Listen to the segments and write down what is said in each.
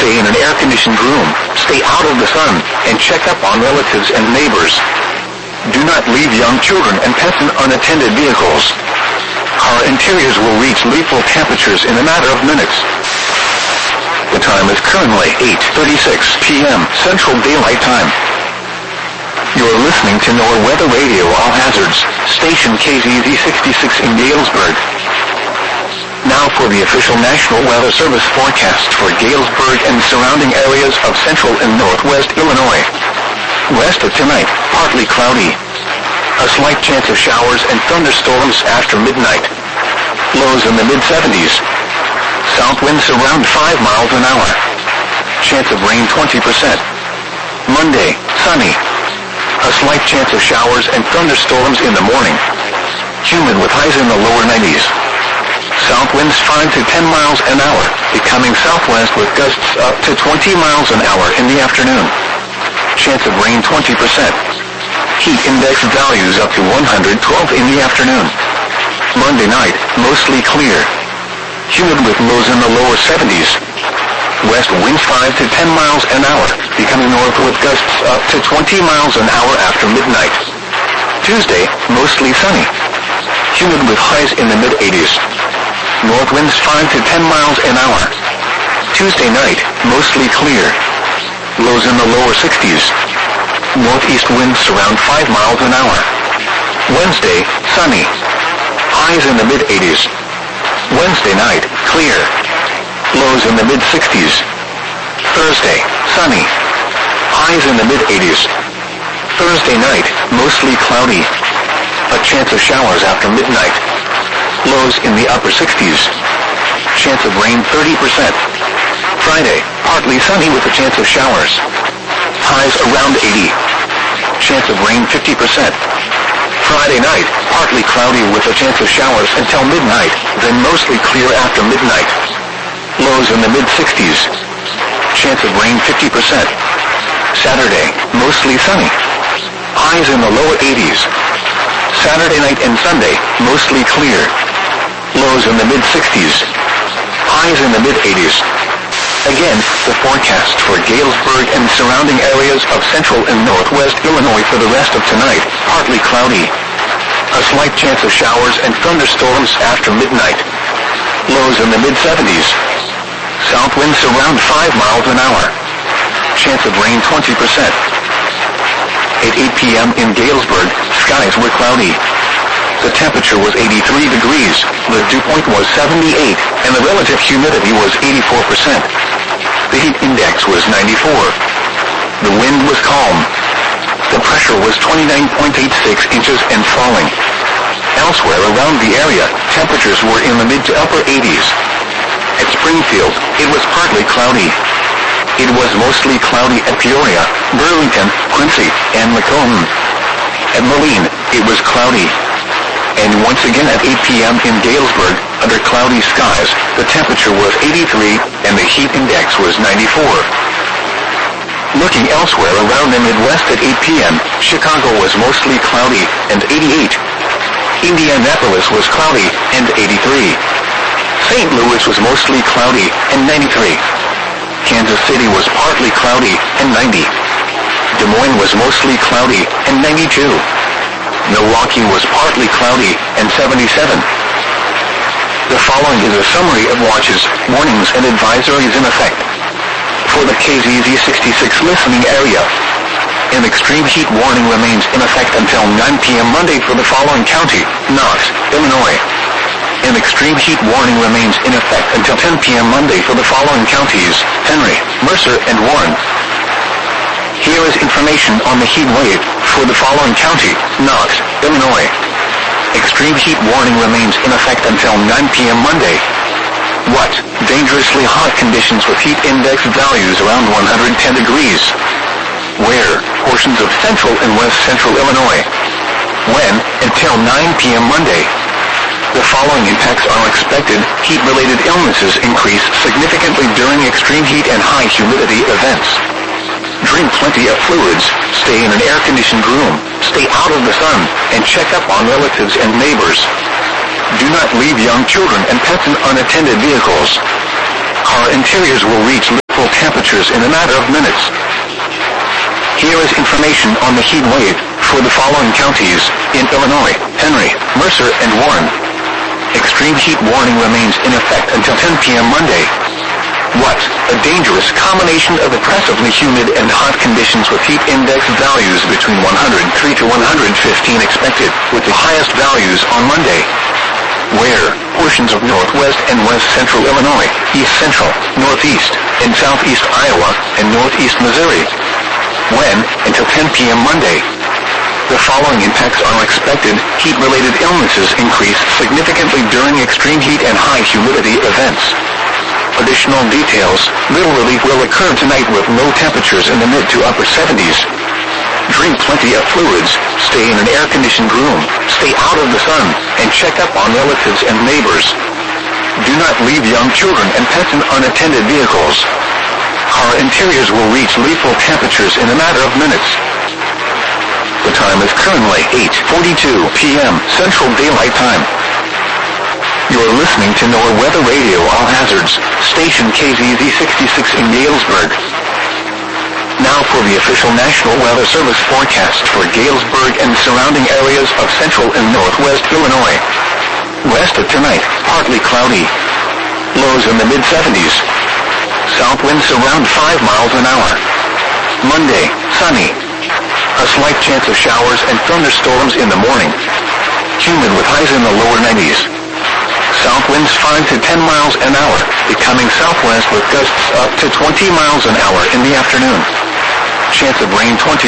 Stay in an air-conditioned room, stay out of the sun, and check up on relatives and neighbors. Do not leave young children and pets in unattended vehicles. Car interiors will reach lethal temperatures in a matter of minutes. The time is currently 8:36 p.m. Central Daylight Time. You're listening to NOAA Weather Radio All Hazards, station KZZ 66 in Galesburg. Now for the official National Weather Service forecast for Galesburg and surrounding areas of central and northwest Illinois. West of tonight, partly cloudy. A slight chance of showers and thunderstorms after midnight. Lows in the mid-70s. South winds around 5 miles an hour. Chance of rain 20%. Monday, sunny. A slight chance of showers and thunderstorms in the morning. Humid with highs in the lower 90s. South winds 5 to 10 miles an hour, becoming southwest with gusts up to 20 miles an hour in the afternoon. Chance of rain 20%. Heat index values up to 112 in the afternoon. Monday night, mostly clear. Humid with lows in the lower 70s. West winds 5 to 10 miles an hour, becoming north with gusts up to 20 miles an hour after midnight. Tuesday, mostly sunny. Humid with highs in the mid-80s. North winds 5 to 10 miles an hour. Tuesday night, mostly clear. Lows in the lower 60s. Northeast winds around 5 miles an hour. Wednesday, sunny. Highs in the mid-80s. Wednesday night, clear. Lows in the mid-60s. Thursday, sunny. Highs in the mid-80s. Thursday night, mostly cloudy. A chance of showers after midnight. Lows in the upper 60s. Chance of rain 30%. Friday, partly sunny with a chance of showers. Highs around 80. Chance of rain 50%. Friday night, partly cloudy with a chance of showers until midnight, then mostly clear after midnight. Lows in the mid-60s. Chance of rain 50%. Saturday, mostly sunny. Highs in the lower 80s. Saturday night and Sunday, mostly clear. Lows in the mid-60s. Highs in the mid-80s. Again, the forecast for Galesburg and surrounding areas of central and northwest Illinois for the rest of tonight, partly cloudy. A slight chance of showers and thunderstorms after midnight. Lows in the mid-70s. South winds around 5 miles an hour. Chance of rain 20%. At 8 p.m. in Galesburg, skies were cloudy. The temperature was 83 degrees, the dew point was 78, and the relative humidity was 84%. The heat index was 94. The wind was calm. The pressure was 29.86 inches and falling. Elsewhere around the area, temperatures were in the mid to upper 80s. At Springfield, it was partly cloudy. It was mostly cloudy at Peoria, Burlington, Quincy, and Macomb. At Moline, it was cloudy. And once again at 8 p.m. in Galesburg, under cloudy skies, the temperature was 83 and the heat index was 94. Looking elsewhere around the Midwest at 8 p.m., Chicago was mostly cloudy and 88. Indianapolis was cloudy and 83. St. Louis was mostly cloudy and 93. Kansas City was partly cloudy and 90. Des Moines was mostly cloudy and 92. Milwaukee was partly cloudy and 77. The following is a summary of watches, warnings, and advisories in effect. For the KZZ 66 listening area, an extreme heat warning remains in effect until 9 p.m. Monday for the following county: Knox, Illinois. An extreme heat warning remains in effect until 10 p.m. Monday for the following counties: Henry, Mercer, and Warren. Here is information on the heat wave for the following county: Knox, Illinois. Extreme heat warning remains in effect until 9 p.m. Monday. What? Dangerously hot conditions with heat index values around 110 degrees. Where? Portions of central and west central Illinois. When? Until 9 p.m. Monday. The following impacts are expected. Heat-related illnesses increase significantly during extreme heat and high humidity events. Drink plenty of fluids, stay in an air-conditioned room, stay out of the sun, and check up on relatives and neighbors. Do not leave young children and pets in unattended vehicles. Car interiors will reach lethal lethal temperatures in a matter of minutes. Here is information on the heat wave for the following counties in Illinois: Henry, Mercer, and Warren. Extreme heat warning remains in effect until 10 p.m. Monday. What? A dangerous combination of oppressively humid and hot conditions with heat index values between 103 to 115 expected, with the highest values on Monday. Where? Portions of northwest and west central Illinois, east central, northeast, and southeast Iowa, and northeast Missouri. When? Until 10 p.m. Monday. The following impacts are expected. Heat-related illnesses increase significantly during extreme heat and high humidity events. Additional details: little relief will occur tonight with low temperatures in the mid to upper 70s. Drink plenty of fluids, stay in an air-conditioned room, stay out of the sun, and check up on relatives and neighbors. Do not leave young children and pets in unattended vehicles. Car interiors will reach lethal temperatures in a matter of minutes. The time is currently 8:42 p.m. Central Daylight Time. You're listening to NOAA Weather Radio All Hazards, station KZZ 66 in Galesburg. Now for the official National Weather Service forecast for Galesburg and surrounding areas of central and northwest Illinois. West of tonight, partly cloudy. Lows in the mid-70s. South winds around 5 miles an hour. Monday, sunny. A slight chance of showers and thunderstorms in the morning. Humid with highs in the lower 90s. South winds 5 to 10 miles an hour, becoming southwest with gusts up to 20 miles an hour in the afternoon. Chance of rain 20%.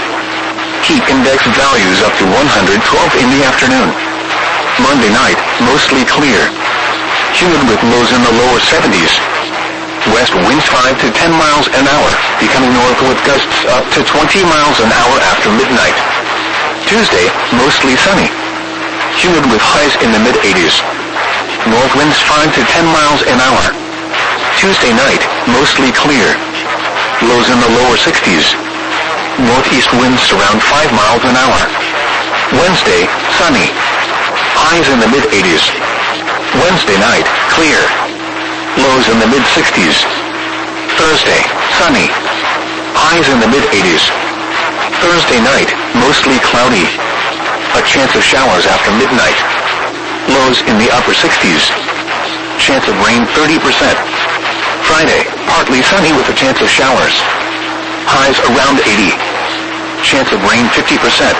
Heat index values up to 112 in the afternoon. Monday night, mostly clear. Humid with lows in the lower 70s. West winds 5 to 10 miles an hour, becoming north with gusts up to 20 miles an hour after midnight. Tuesday, mostly sunny. Humid with highs in the mid-80s. North winds 5 to 10 miles an hour. Tuesday night, mostly clear. Lows in the lower 60s. Northeast winds around 5 miles an hour. Wednesday, sunny. Highs in the mid-80s. Wednesday night, clear. Lows in the mid-60s. Thursday, sunny. Highs in the mid-80s. Thursday night, mostly cloudy. A chance of showers after midnight. Lows in the upper 60s. Chance of rain 30%. Friday, partly sunny with a chance of showers. Highs around 80. Chance of rain 50%.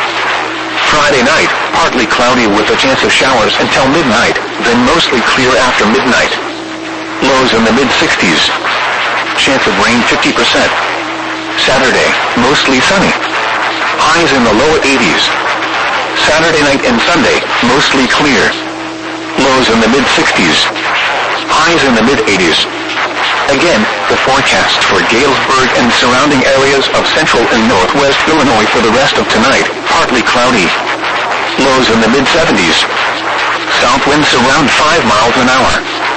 Friday night, partly cloudy with a chance of showers until midnight, then mostly clear after midnight. Lows in the mid-60s. Chance of rain 50%. Saturday, mostly sunny. Highs in the lower 80s. Saturday night and Sunday, mostly clear. Lows in the mid-60s. Highs in the mid-80s. Again, the forecast for Galesburg and surrounding areas of central and northwest Illinois for the rest of tonight, partly cloudy. Lows in the mid-70s. South winds around 5 miles an hour.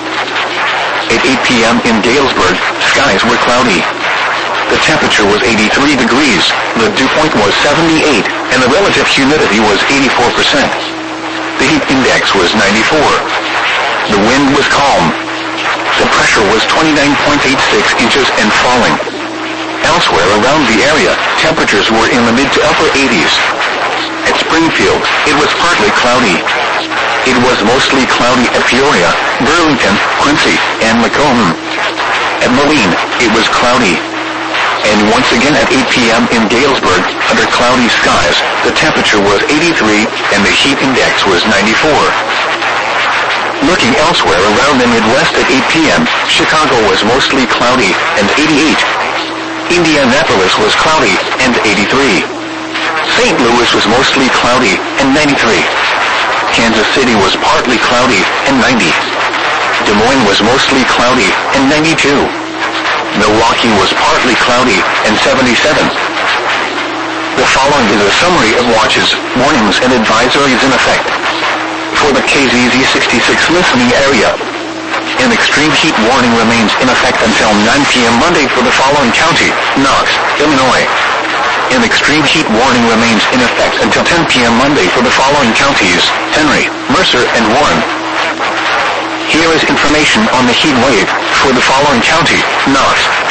At 8 p.m. in Galesburg, skies were cloudy. The temperature was 83 degrees, the dew point was 78, and the relative humidity was 84%. The heat index was 94. The wind was calm. The pressure was 29.86 inches and falling. Elsewhere around the area, temperatures were in the mid to upper 80s. At Springfield, it was partly cloudy. It was mostly cloudy at Peoria, Burlington, Quincy, and Macomb. At Moline, it was cloudy. And once again at 8 p.m. in Galesburg, under cloudy skies, the temperature was 83 and the heat index was 94. Looking elsewhere around the Midwest at 8 p.m., Chicago was mostly cloudy and 88. Indianapolis was cloudy and 83. St. Louis was mostly cloudy and 93. Kansas City was partly cloudy and 90. Des Moines was mostly cloudy and 92. Milwaukee was partly cloudy and 77. The following is a summary of watches, warnings, and advisories in effect. For the KZZ 66 listening area, an extreme heat warning remains in effect until 9 p.m. Monday for the following county: Knox, Illinois. An extreme heat warning remains in effect until 10 p.m. Monday for the following counties: Henry, Mercer, and Warren. Here is information on the heat wave for the following county: Knox,